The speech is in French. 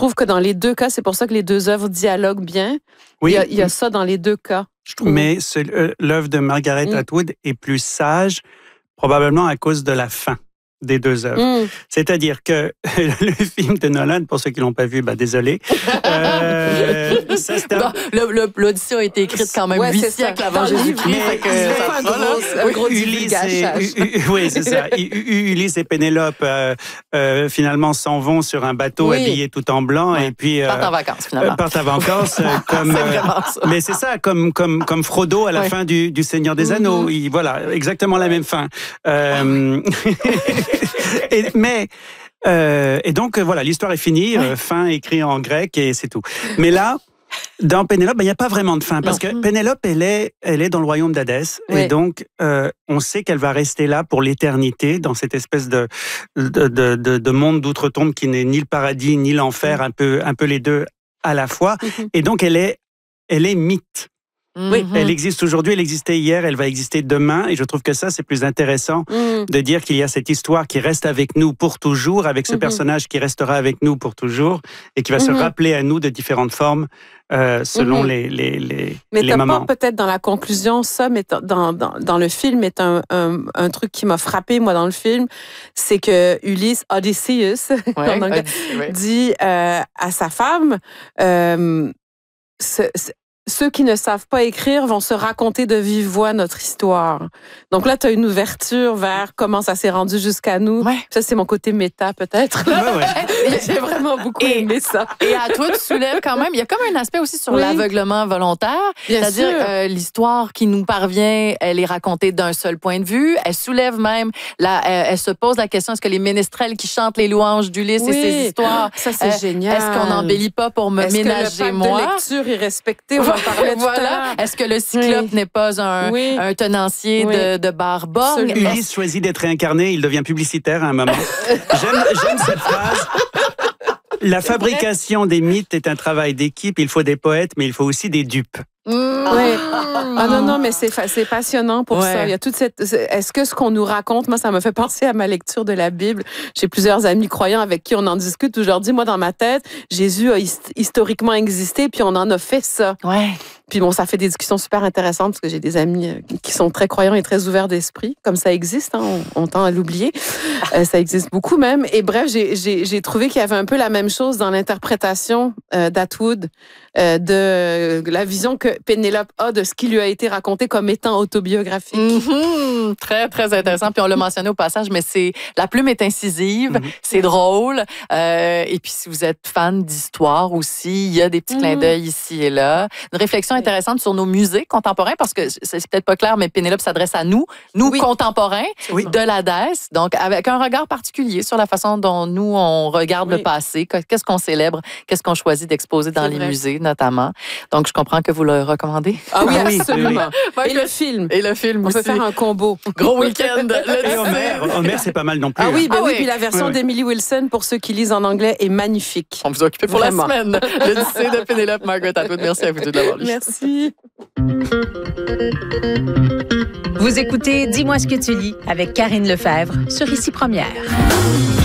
trouve que dans les deux cas, c'est pour ça que les deux œuvres dialoguent bien. Oui. Il y a ça dans les deux cas, je trouve. Mais l'œuvre de Margaret Atwood est plus sage, probablement à cause de la fin des deux œuvres. C'est-à-dire que le film de Nolan, pour ceux qui l'ont pas vu, désolé. L'Odyssée a été écrite quand même 8 siècles avant Jésus-Christ. Un gros divulgachage. Oui, c'est ça. Ulysse et Pénélope finalement s'en vont sur un bateau habillés tout en blanc et puis partent en vacances finalement. Partent en vacances comme mais c'est ça comme Frodo à la fin du Seigneur des Anneaux. Voilà, exactement la même fin. Et donc, voilà, l'histoire est finie, fin écrit en grec et c'est tout. Mais là, dans Pénélope, il n'y a pas vraiment de fin parce que Pénélope, elle est dans le royaume d'Hadès et donc on sait qu'elle va rester là pour l'éternité dans cette espèce de monde d'outre-tombe qui n'est ni le paradis ni l'enfer, un peu les deux à la fois. Et donc, elle est mythe. Oui, elle existe aujourd'hui, elle existait hier, elle va exister demain et je trouve que ça c'est plus intéressant de dire qu'il y a cette histoire qui reste avec nous pour toujours, avec ce personnage qui restera avec nous pour toujours et qui va se rappeler à nous de différentes formes selon les mais t'as moments. Pas peut-être dans la conclusion ça, mais dans le film est un truc qui m'a frappé moi dans le film, c'est que Ulysse, Odysseus, dit à sa femme ceux qui ne savent pas écrire vont se raconter de vive voix notre histoire. Donc là, tu as une ouverture vers comment ça s'est rendu jusqu'à nous. Ouais. Ça, c'est mon côté méta, peut-être. J'ai vraiment beaucoup aimé ça. Et Atwood soulève quand même, il y a comme un aspect aussi sur l'aveuglement volontaire. C'est-à-dire, l'histoire qui nous parvient, elle est racontée d'un seul point de vue. Elle soulève même, elle se pose la question, est-ce que les ménestrels qui chantent les louanges d'Ulysse et ses histoires, ça c'est génial. Est-ce qu'on n'embellit pas pour me ménager moi? Est-ce que le pacte de lecture est respecté? Voilà. Est-ce que le cyclope n'est pas un tenancier de Barborgne? Ulysse choisit d'être réincarné, il devient publicitaire à un moment. J'aime cette phrase. La fabrication des mythes est un travail d'équipe. Il faut des poètes, mais il faut aussi des dupes. Ah non, mais c'est passionnant pour ça. Il y a toute cette. Est-ce que ce qu'on nous raconte, moi, ça me fait penser à ma lecture de la Bible. J'ai plusieurs amis croyants avec qui on en discute aujourd'hui. Moi, dans ma tête, Jésus a historiquement existé, puis on en a fait ça. Puis bon, ça fait des discussions super intéressantes parce que j'ai des amis qui sont très croyants et très ouverts d'esprit, comme ça existe, on tend à l'oublier. Ça existe beaucoup même. Et bref, j'ai trouvé qu'il y avait un peu la même chose dans l'interprétation d'Atwood, de la vision que Pénélope a de ce qui lui a été raconté comme étant autobiographique. Très, très intéressant. Puis on l'a mentionné au passage, mais la plume est incisive, c'est drôle. Et puis si vous êtes fan d'histoire aussi, il y a des petits clins d'œil ici et là. Une réflexion intéressante sur nos musées contemporains, parce que c'est peut-être pas clair, mais Pénélope s'adresse à nous contemporains de l'Hadès, donc avec un regard particulier sur la façon dont nous, on regarde le passé, qu'est-ce qu'on célèbre, qu'est-ce qu'on choisit d'exposer dans les musées, notamment. Donc, je comprends que vous le recommandez. Ah oui, absolument. Et le film. Et le film aussi. On peut faire un combo. Gros week-end. Et Homer, c'est pas mal non plus. Ah oui, puis la version d'Emily Wilson, pour ceux qui lisent en anglais, est magnifique. On vous occupe pour la semaine. L'Odyssée de Pénélope, Margaret Atwood. Merci à vous deux de l'avoir lu. Merci. Vous écoutez Dis-moi ce que tu lis avec Karine Lefebvre sur Ici Première.